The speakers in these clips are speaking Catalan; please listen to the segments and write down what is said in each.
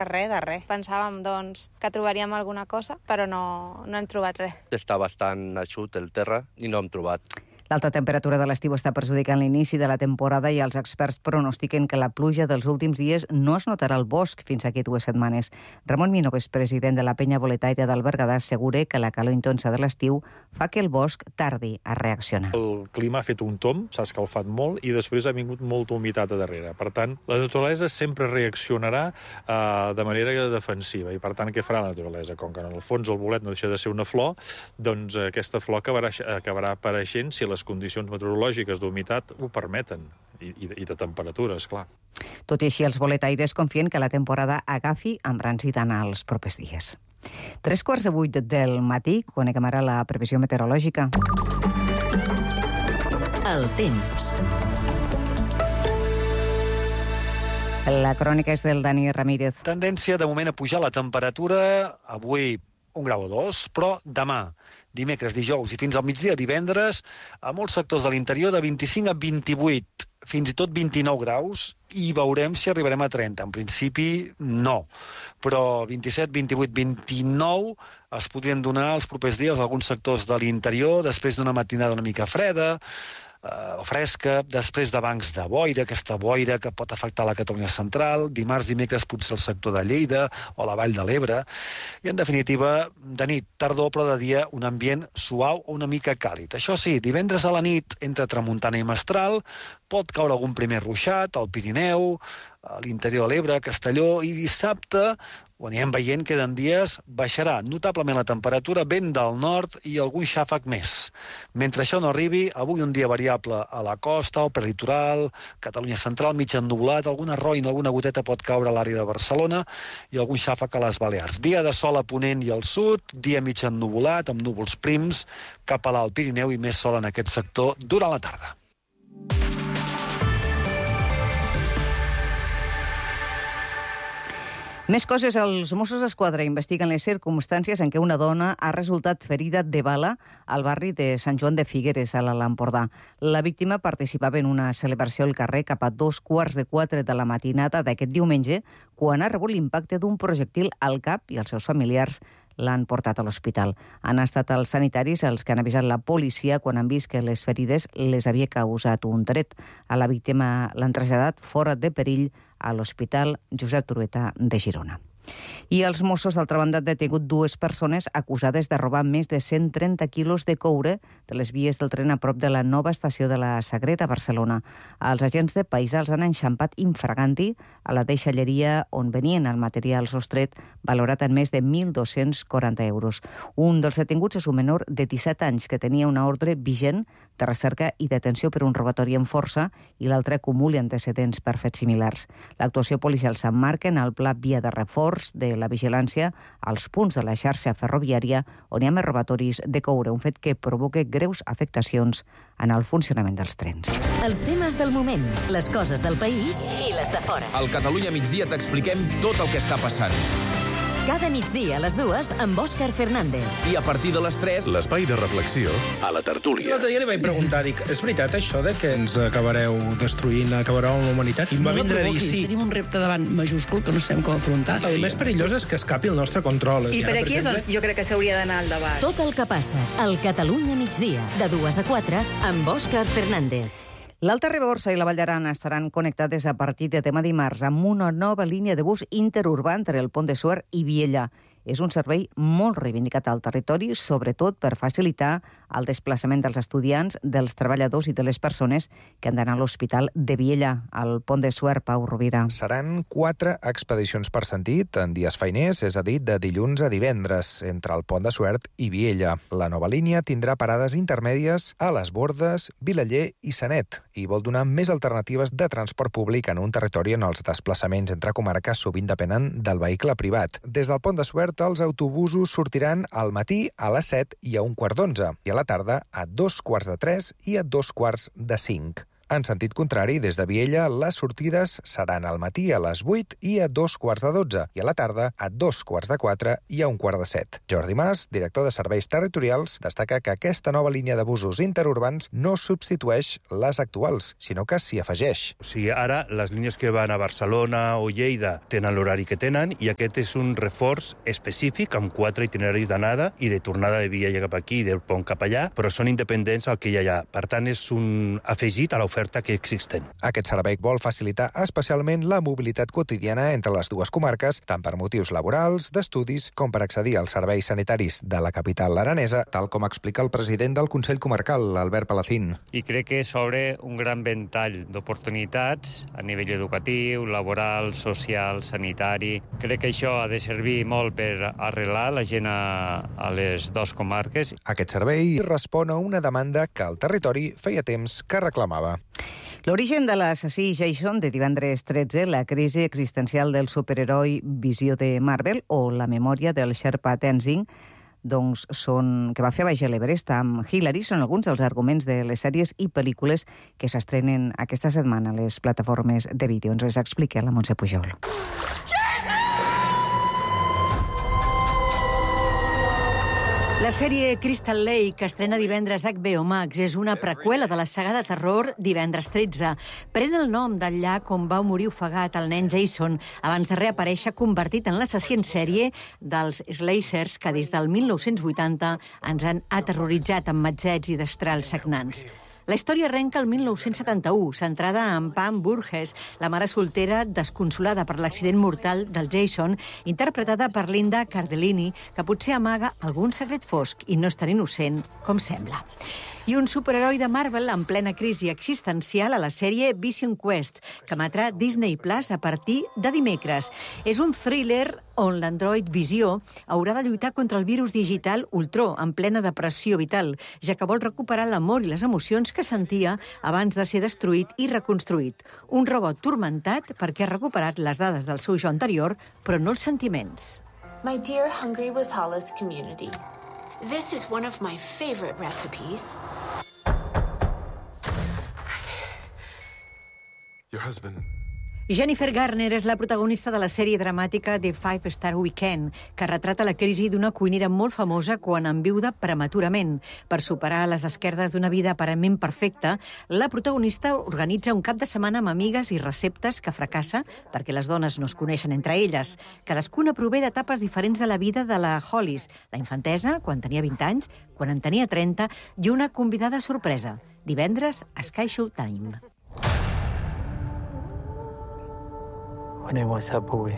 de res. Pensàvem, doncs, que trobaríem alguna cosa, però no hem trobat res. Està bastant eixut el terra i no hem trobat. L'alta temperatura de l'estiu està perjudicant l'inici de la temporada i els experts pronostiquen que la pluja dels últims dies no es notarà al bosc fins aquí 2 setmanes. Ramon Minoves, president de la penya boletaire del Berguedà, assegura que la calor intensa de l'estiu fa que el bosc tardi a reaccionar. El clima ha fet un tomb, s'ha escalfat molt i després ha vingut molta humitat a darrere. Per tant, la naturalesa sempre reaccionarà de manera defensiva i per tant què farà la naturalesa? Com que en el fons el bolet no deixa de ser una flor, doncs aquesta flor acabarà apareixent si les condicions meteorològiques d'humitat ho permeten i de temperatures, clar. Tot i així, els boletaires confien que la temporada agafi amb rancidana els propers dies. 7:45 del matí, coneguem ara la previsió meteorològica. El temps. La crònica és del Dani Ramírez. Tendència de moment a pujar la temperatura, avui 1 grau o 2, però demà, dimecres, dijous i fins al migdia divendres, a molts sectors de l'interior de 25 a 28, fins i tot 29 graus, i veurem si arribarem a 30. En principi, no. Però 27, 28, 29 es podrien donar els propers dies a alguns sectors de l'interior, després d'una matinada una mica freda, o fresca, després de bancs de boira, aquesta boira que pot afectar la Catalunya central, dimarts, dimecres potser el sector de Lleida o la Vall de l'Ebre, i en definitiva, de nit, tardor, però de dia, un ambient suau o una mica càlid. Això sí, divendres a la nit, entre tramuntana i mestral, pot caure algun primer ruixat al Pirineu, a l'interior de l'Ebre, Castelló, i dissabte, ho anirem veient, queden dies, baixarà notablement la temperatura, vent del nord i algun xàfec més. Mentre això no arribi, avui un dia variable a la costa, al prelitoral, Catalunya central, mig ennuvolat, alguna roina, alguna goteta pot caure a l'àrea de Barcelona i algun xàfec a les Balears. Dia de sol a ponent i al sud, dia mig ennuvolat, amb núvols prims, cap a l'Alt Pirineu i més sol en aquest sector durant la tarda. Més coses, els Mossos d'Esquadra investiguen les circumstàncies en què una dona ha resultat ferida de bala al barri de Sant Joan de Figueres, a l'Alt Empordà. La víctima participava en una celebració al carrer cap a 3:45 de la matinada d'aquest diumenge, quan ha rebut l'impacte d'un projectil al cap i els seus familiars l'han portat a l'hospital. Han estat els sanitaris els que han avisat la policia quan han vist que les ferides les havia causat un tret. A la víctima l'han traslladat fora de perill a l'Hospital Josep Trueta de Girona. I els Mossos, d'altra banda, han detingut 2 persones acusades de robar més de 130 quilos de coure de les vies del tren a prop de la nova estació de la Sagrera, a Barcelona. Els agents de Paisà els han enxampat infraganti a la deixalleria on venien el material sostret, valorat en més de 1.240 euros. Un dels detinguts és un menor de 17 anys que tenia una ordre vigent de recerca i detenció per un robatori amb força i l'altre acumula antecedents per fets similars. L'actuació policial s'emmarca en el pla Via de Reforç de la vigilància als punts de la xarxa ferroviària on hi ha més robatoris de coure, un fet que provoca greus afectacions en el funcionament dels trens. Els temes del moment, les coses del país i les de fora. Al Catalunya Migdia t'expliquem tot el que està passant. Cada migdia a les 2 amb Òscar Fernández. I a partir de les 3, l'espai de reflexió a la tertúlia. L'altre dia li vaig preguntar, dic, és veritat això de que ens acabareu destruint, acabareu amb la humanitat? I em va vindre a dir sí. Tenim un repte davant majúscul que no sabem com afrontar. El més perillós és que escapi el nostre control. I per aquí és on jo crec que s'hauria d'anar al debat. Tot el que passa al Catalunya Migdia, de 2 a 4, amb Òscar Fernández. L'Alta Ribagorça i la Vall d'Aran estaran connectades a partir de demà dimarts amb una nova línia de bus interurbà entre el Pont de Suert i Viella. És un servei molt reivindicat al territori, sobretot per facilitar el desplaçament dels estudiants, dels treballadors i de les persones que han d'anar a l'Hospital de Viella, al Pont de Suert. Pau Rovira. Seran 4 expedicions per sentit en dies feiners, és a dir, de dilluns a divendres, entre el Pont de Suert i Viella. La nova línia tindrà parades intermèdies a Les Bordes, Vilaller i Sanet i vol donar més alternatives de transport públic en un territori on els desplaçaments entre comarques sovint depenen del vehicle privat. Des del Pont de Suert, els autobusos sortiran al matí a les 7 i a 1:15 i a la tarda a 2:15 i a 2:45. En sentit contrari, des de Viella, les sortides seran al matí a les 8 i a 2:15 i a la tarda a 2:15 i a 1:15. Jordi Mas, director de Serveis Territorials, destaca que aquesta nova línia de busos interurbans no substitueix les actuals, sinó que s'hi afegeix. O sigui, ara les línies que van a Barcelona o Lleida tenen l'horari que tenen i aquest és un reforç específic amb 4 itineraris d'anada i de tornada de Viella cap aquí i del pont cap allà, però són independents al que hi ha allà. Per tant, és un afegit a l'oferta que existent. Aquest servei vol facilitar especialment la mobilitat quotidiana entre les dues comarques, tant per motius laborals, d'estudis, com per accedir als serveis sanitaris de la capital aranesa, tal com explica el president del Consell Comarcal, Albert Palacín. I crec que s'obre un gran ventall d'oportunitats a nivell educatiu, laboral, social, sanitari. Crec que això ha de servir molt per arrelar la gent a les dues comarques. Aquest servei respon a una demanda que el territori feia temps que reclamava. L'origen de l'assassí Jason de divendres 13, la crisi existencial del superheroi Visió de Marvel o la memòria del Sherpa Tenzing, que va fer baix l'Everest amb Hillary, són alguns dels arguments de les sèries i pel·lícules que s'estrenen aquesta setmana a les plataformes de vídeo. Ens les explica la Montse Pujol. La sèrie Crystal Lake, que estrena divendres a HBO Max, és una preqüela de la saga de terror Divendres 13. Pren el nom del llac on va morir ofegat el nen Jason abans de reaparèixer convertit en l'assassí en sèrie dels slashers que des del 1980 ens han aterroritzat amb matzets i destrals sagnants. La història arrenca el 1971, centrada en Pam Burgess, la mare soltera desconsolada per l'accident mortal del Jason, interpretada per Linda Cardellini, que potser amaga algun secret fosc i no és tan innocent com sembla. I un superheroi de Marvel en plena crisi existencial a la sèrie Vision Quest, que emetrà Disney Plus a partir de dimecres. És un thriller on l'android Visió haurà de lluitar contra el virus digital Ultron en plena depressió vital, ja que vol recuperar l'amor i les emocions que sentia abans de ser destruït i reconstruït. Un robot turmentat perquè ha recuperat les dades del seu jo anterior, però no els sentiments. My dear Hungry with Hollis community, this is one of my favorite recipes. Your husband. Jennifer Garner és la protagonista de la sèrie dramàtica The 5 Star Weekend, que retrata la crisi d'una cuinera molt famosa quan enviuda prematurament. Per superar les esquerdes d'una vida aparentment perfecta, la protagonista organitza un cap de setmana amb amigues i receptes que fracassa perquè les dones no es coneixen entre elles. Cadascuna prové d'etapes diferents de la vida de la Hollis, la infantesa, quan tenia 20 anys, quan en tenia 30, i una convidada sorpresa. Divendres a Sky Showtime. When I was a boy,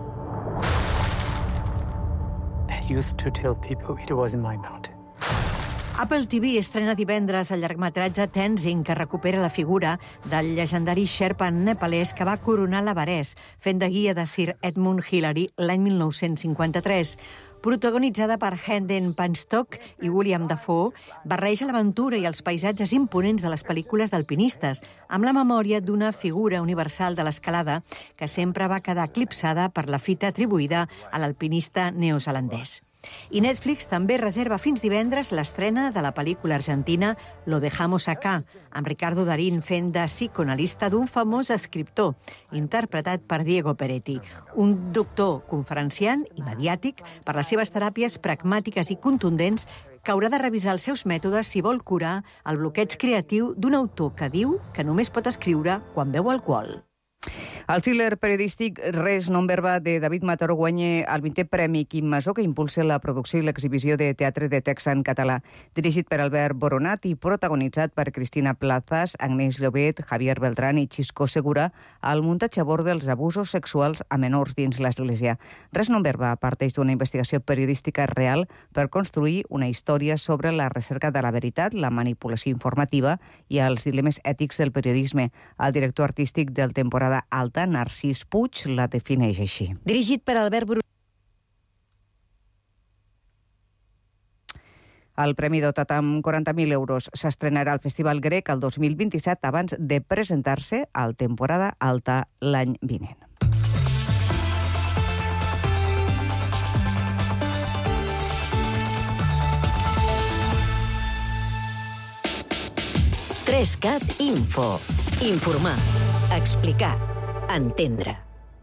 I used to tell people it was in my mountain. Apple TV estrena divendres el llargmetratge Tenzing, que recupera la figura del llegendari Sherpa nepalès que va coronar l'Everest, fent de guia de Sir Edmund Hillary l'any 1953. Protagonitzada per Hayden Panstock i William Dafoe, barreja l'aventura i els paisatges imponents de les pel·lícules d'alpinistes, amb la memòria d'una figura universal de l'escalada que sempre va quedar eclipsada per la fita atribuïda a l'alpinista neozelandès. I Netflix també reserva fins divendres l'estrena de la pel·lícula argentina Lo dejamos acá, amb Ricardo Darín fent de psicoanalista d'un famós escriptor, interpretat per Diego Peretti, un doctor conferenciant i mediàtic per les seves teràpies pragmàtiques i contundents que haurà de revisar els seus mètodes si vol curar el bloqueig creatiu d'un autor que diu que només pot escriure quan beu alcohol. El thriller periodístic Res non verba de David Mataró guanya el 20è Premi Quim Masó, que impulsa la producció i l'exhibició de teatre de text en català. Dirigit per Albert Boronat i protagonitzat per Cristina Plazas, Agnès Llobet, Javier Beltrán i Xisco Segura, el muntatge aborda els abusos sexuals a menors dins l'Església. Res non verba parteix d'una investigació periodística real per construir una història sobre la recerca de la veritat, la manipulació informativa i els dilemes ètics del periodisme. El director artístic del temporada alta, Narcís Puig, la defineix així. Dirigit per Albert Boronat. El premi dotat amb 40.000 euros s'estrenarà al Festival Grec el 2027 abans de presentar-se al temporada alta l'any vinent. Trescat Info. Informar, explicar, entendre.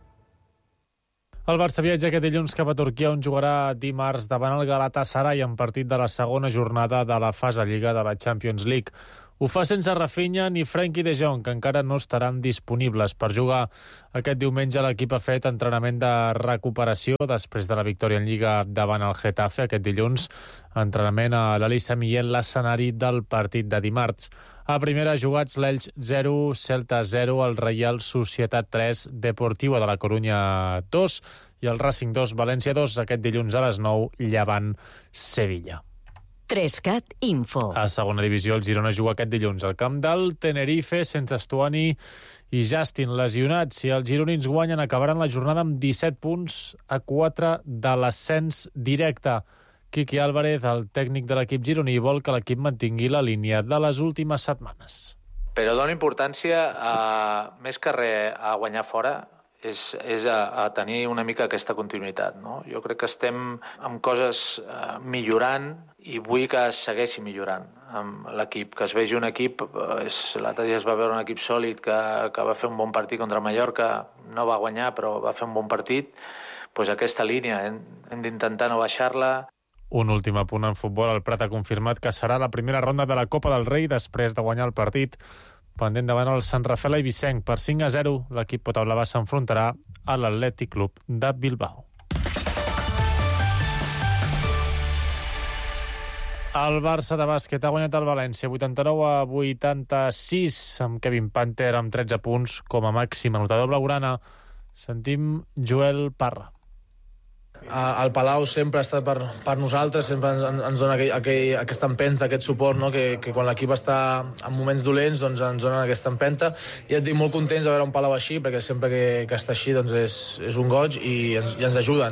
El Barça viatja aquest dilluns cap a Turquia, on jugarà dimarts davant el Galatasaray en partit de la segona jornada de la fase Lliga de la Champions League. Ho fa sense Rafinha ni Frenkie de Jong, que encara no estaran disponibles per jugar. Aquest diumenge l'equip ha fet entrenament de recuperació després de la victòria en Lliga davant el Getafe. Aquest dilluns, entrenament a l'Elisa Millén, l'escenari del partit de dimarts. A primera, jugats l'Elx 0, Celta 0, el Reial Societat 3, Deportivo de la Corunya 2 i el Racing 2, València 2, aquest dilluns a les 9, Llevant Sevilla. 3CAT Info. A segona divisió, el Girona juga aquest dilluns al camp del Tenerife, sense Estuani i Justin lesionats. Si els gironins guanyen, acabaran la jornada amb 17 punts a 4 de l'ascens directe. Quique Álvarez, el tècnic de l'equip gironí, vol que l'equip mantingui la línia de les últimes setmanes. Però dona importància, més que res, a guanyar fora, és a tenir una mica aquesta continuïtat, no? Jo crec que estem amb coses millorant i vull que es segueixi millorant amb l'equip, que es vegi un equip, l'altre dia es va veure un equip sòlid que va fer un bon partit contra Mallorca, no va guanyar però va fer un bon partit, doncs aquesta línia hem d'intentar no baixar-la. Un últim apunt en futbol. El Prat ha confirmat que serà la primera ronda de la Copa del Rei després de guanyar el partit pendent davant el Sant Rafael Eivissenc per 5-0. L'equip potablavà s'enfrontarà a l'Atlètic Club de Bilbao. El Barça de bàsquet ha guanyat el València 89-86 amb Kevin Panther amb 13 punts com a màxim anotador blaugrana. Sentim Joel Parra. El Palau sempre ha estat per nosaltres, sempre ens dona aquesta empenta, aquest suport, no? que quan l'equip està en moments dolents doncs ens dona aquesta empenta, i et dic molt contents de veure un Palau així, perquè sempre que està així doncs és un goig i ens ajuda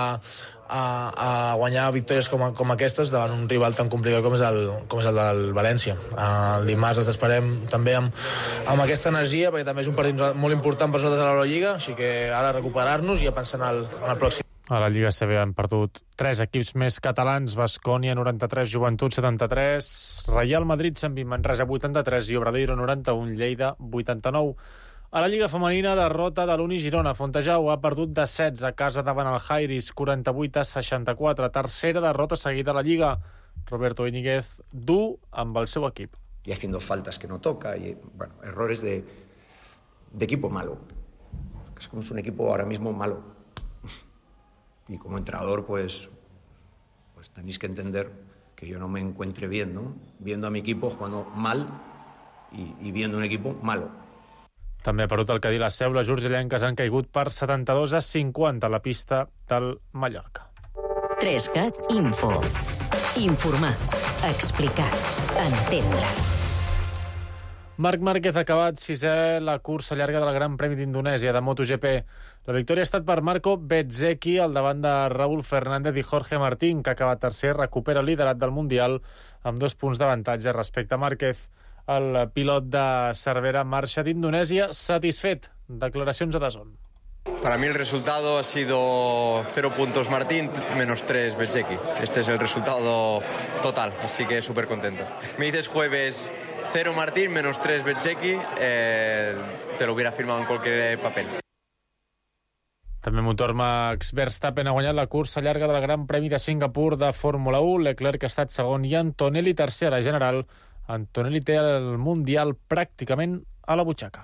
a guanyar victòries com aquestes davant un rival tan complicat com és el del València. El dimarts els esperem també amb aquesta energia, perquè també és un partit molt important per nosaltres a l'Eurolliga, així que ara recuperar-nos i a pensar en el pròxim. A la Lliga CB han perdut 3 equips més catalans: Baskonia 93, Joventut 73, Real Madrid 120, Manresa 83 i Obradoiro 91, Lleida 89. A la Lliga femenina, derrota de l'Uni Girona. Fontejau ha perdut de 16 a casa davant el Jairis, 48-64. Tercera derrota seguida a la Lliga. Roberto Íñiguez dur amb el seu equip. Y haciendo faltas que no toca, y bueno, errores de equipo malo. Es un equipo ahora mismo malo. Y como entrenador, pues tenéis que entender que yo no me encuentre bien, ¿no? Viendo a mi equipo jugando mal y viendo un equipo malo. També ha perdut el Cadí la Seu. Les urgellenques han caigut per 72-50 a la pista del Mallorca. 3CAT Info. Informar, explicar, entendre. Marc Márquez ha acabat 6è la cursa llarga del Gran Premi d'Indonèsia de MotoGP. La victòria ha estat per Marco Bezzecchi al davant de Raúl Fernández i Jorge Martín, que ha acabat tercer, recupera el liderat del Mundial amb 2 punts d'avantatge respecte a Márquez. El pilot de Cervera marxa d'Indonèsia satisfet. Declaracions a DAZN. Para mí el resultado ha sido 0 puntos Martín, menos 3 Bezzecchi. Este es el resultado total, así que súper contento. Me dices jueves 0 Martín, menos 3 Bezzecchi, te lo hubiera firmado en cualquier papel. També motor Max Verstappen ha guanyat la cursa llarga del Gran Premi de Singapur de Fórmula 1. Leclerc ha estat segon i Antonelli tercer. A general, Antonelli té el Mundial pràcticament a la butxaca.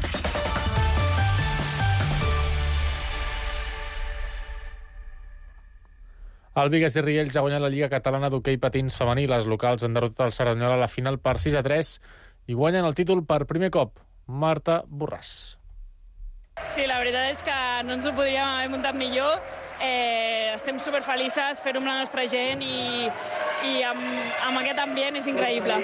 El Bigues i Riells ha guanyat la Lliga Catalana d'Hoquei Patins femení. Les locals han derrotat el Cerdanyola a la final per 6-3 i guanyen el títol per primer cop. Marta Borràs. Sí, la veritat és que no ens ho podríem haver muntat millor. Estem superfelices, fer-ho amb la nostra gent i amb aquest ambient és increïble.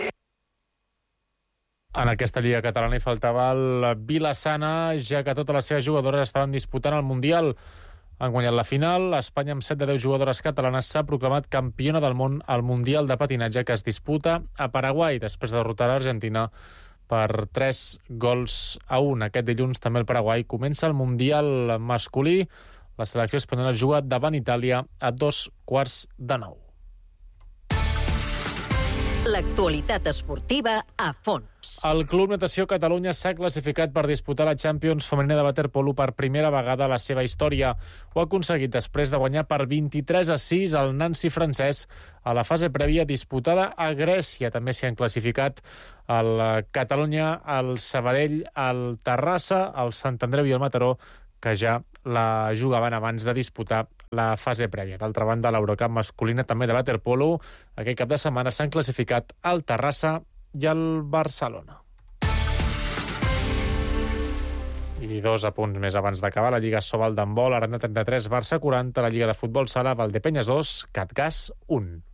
En aquesta Lliga Catalana hi faltava el Vilassana, ja que totes les seves jugadores estaven disputant el Mundial. Han guanyat la final. Espanya, amb 7 de 10 jugadores catalanes, s'ha proclamat campiona del món al Mundial de Patinatge, que es disputa a Paraguai, després de derrotar l'Argentina per 3-1. Aquest dilluns també el Paraguai comença el Mundial masculí. La selecció espanyola juga davant Itàlia a 8:45. L'actualitat esportiva a fons. El Club Natació Catalunya s'ha classificat per disputar la Champions femenina de waterpolo per primera vegada a la seva història. Ho ha aconseguit després de guanyar per 23-6 al Nancy francès a la fase prèvia disputada a Grècia. També s'hi han classificat el Catalunya, el Sabadell, el Terrassa, el Sant Andreu i el Mataró, que ja la jugaven abans de disputar la fase prèvia. D'altra banda, l'Eurocup masculina també de waterpolo. Aquest cap de setmana s'han classificat el Terrassa i el Barcelona. I 2 apunts més abans d'acabar. La Lliga Sobal d'handbol, Aranda 33, Barça 40, la Lliga de futbol sala, Valdepenyes 2, Catgàs 1.